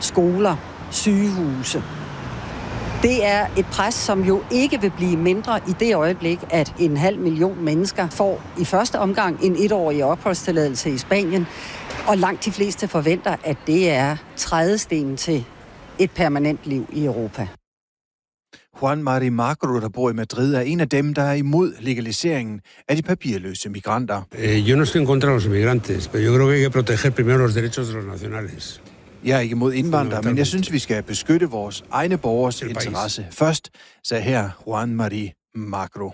skoler, sygehuse. Det er et pres, som jo ikke vil blive mindre i det øjeblik, at 500.000 mennesker får i første omgang en 1-årig opholdstilladelse i Spanien, og langt de fleste forventer, at det er trædesten til et permanent liv i Europa. Juan Mari Magro, der bor i Madrid, er en af dem, der er imod legaliseringen af de papirløse migranter. Yo no estoy en contra de los migrantes, pero yo creo que hay que proteger primero los derechos de los nacionales. Jeg er ikke imod indvandrere, men jeg synes, vi skal beskytte vores egne borgers interesse først, sagde her Juan Mari Magro.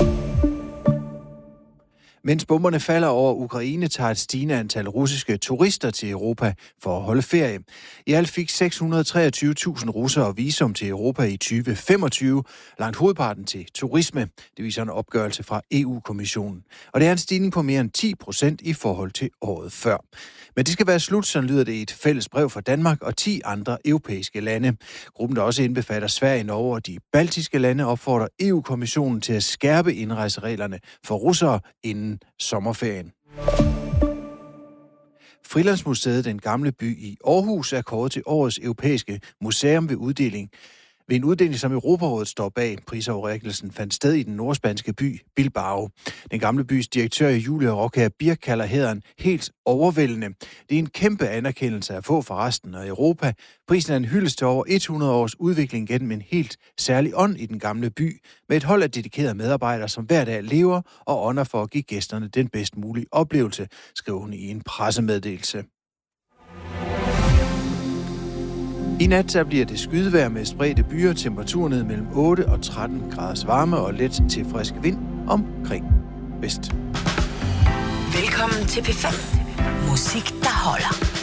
Mens bomberne falder over Ukraine, tager et stigende antal russiske turister til Europa for at holde ferie. I alt fik 623.000 russere visum til Europa i 2025, langt hovedparten til turisme. Det viser en opgørelse fra EU-kommissionen. Og det er en stigning på mere end 10% i forhold til året før. Men det skal være slut, så lyder det i et fælles brev fra Danmark og 10 andre europæiske lande. Gruppen, der også indbefatter Sverige, Norge og de baltiske lande, opfordrer EU-kommissionen til at skærpe indrejsereglerne for russere inden sommerferien. Frilandsmuseet Den Gamle By i Aarhus er kåret til årets europæiske museum ved en uddeling, som Europarådet står bag. Prisoverrækkelsen fandt sted i den nordspanske by Bilbao. Den Gamle Bys direktør Julia Roca Birk kalder hæderen helt overvældende. Det er en kæmpe anerkendelse at få fra resten af Europa. Prisen er en hyldest til over 100 års udvikling gennem en helt særlig ånd i den gamle by, med et hold af dedikerede medarbejdere, som hver dag lever og ånder for at give gæsterne den bedst mulige oplevelse, skriver hun i en pressemeddelelse. I nat så bliver det skydevejr med spredte byer, temperaturer ned mellem 8 og 13 graders varme og let til frisk vind omkring vest. Velkommen til P5. Musik, der holder.